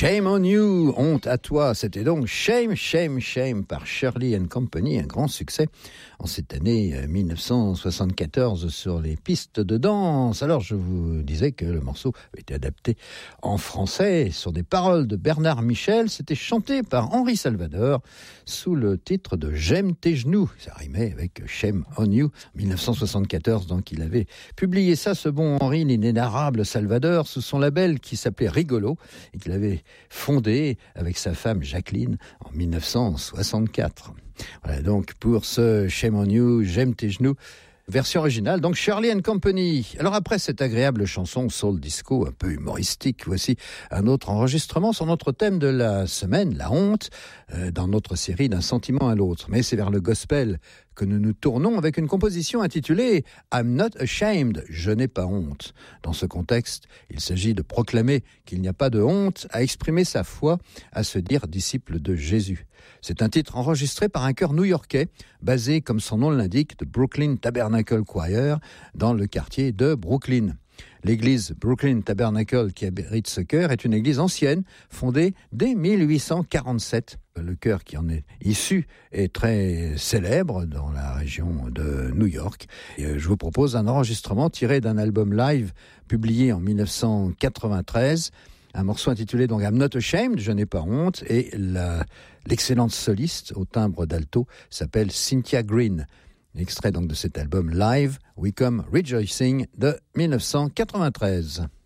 Shame on you, honte à toi. C'était donc Shame, Shame, Shame par Shirley & Company, un grand succès en cette année 1974 sur les pistes de danse. Alors je vous disais que le morceau a été adapté en français sur des paroles de Bernard Michel. C'était chanté par Henri Salvador sous le titre de J'aime tes genoux. Ça rimait avec Shame on you. 1974, donc il avait publié ça, ce bon Henri, l'inénarrable Salvador, sous son label qui s'appelait Rigolo et qu'il avait fondé avec sa femme Jacqueline en 1964. Voilà donc pour ce Shame on You, J'aime tes genoux, version originale, donc Shirley & Company. Alors après cette agréable chanson soul disco un peu humoristique, voici un autre enregistrement sur notre thème de la semaine, la honte, dans notre série D'un sentiment à l'autre. Mais c'est vers le gospel que nous nous tournons avec une composition intitulée I'm not ashamed, je n'ai pas honte. Dans ce contexte, il s'agit de proclamer qu'il n'y a pas de honte à exprimer sa foi, à se dire disciple de Jésus. C'est un titre enregistré par un chœur new-yorkais, basé, comme son nom l'indique, de Brooklyn Tabernacle Choir, dans le quartier de Brooklyn. L'église Brooklyn Tabernacle qui abrite ce chœur est une église ancienne, fondée dès 1847. Le chœur qui en est issu est très célèbre dans la région de New York. Et je vous propose un enregistrement tiré d'un album live publié en 1993. Un morceau intitulé donc I'm Not Ashamed, je n'ai pas honte, et l'excellente soliste au timbre d'alto s'appelle Cynthia Green. Extrait donc de cet album live, We Come Rejoicing de 1993.